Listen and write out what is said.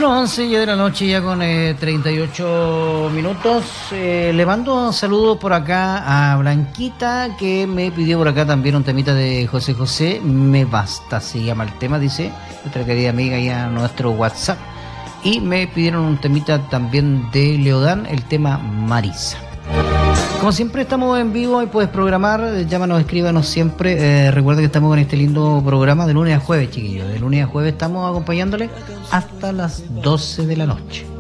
Bueno, 11 ya de la noche, ya con 38 minutos. Le mando un saludo por acá a Blanquita, que me pidió por acá también un temita de José José. Me basta, se llama el tema, dice nuestra querida amiga ya a nuestro WhatsApp. Y me pidieron un temita también de Leodán, el tema Marisa. Como siempre estamos en vivo y puedes programar, llámanos, escríbanos siempre. Recuerda que estamos con este lindo programa de lunes a jueves, chiquillos. De lunes a jueves estamos acompañándole hasta las 12 de la noche.